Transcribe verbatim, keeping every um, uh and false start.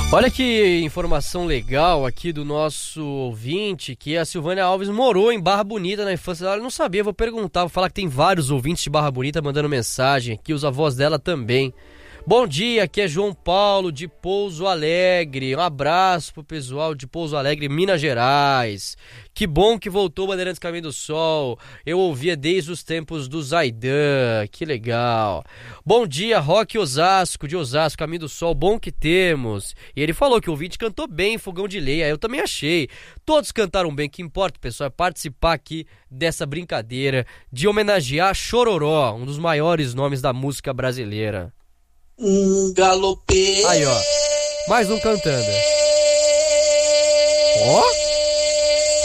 Olha que informação legal aqui do nosso ouvinte, que a Silvânia Alves morou em Barra Bonita na infância dela. Eu não sabia, vou perguntar, vou falar que tem vários ouvintes de Barra Bonita mandando mensagem aqui, os avós dela também. Bom dia, aqui é João Paulo de Pouso Alegre. Um abraço pro pessoal de Pouso Alegre, Minas Gerais. Que bom que voltou o Bandeirantes Caminho do Sol. Eu ouvia desde os tempos do Zaidan. Que legal. Bom dia, Roque Osasco, de Osasco, Caminho do Sol. Bom que temos. E ele falou que o ouvinte cantou bem Fogão de Lenha. Eu também achei. Todos cantaram bem. O que importa, pessoal, é participar aqui dessa brincadeira de homenagear Chororó, um dos maiores nomes da música brasileira. Um galopê. Aí, ó. Mais um cantando. Ó.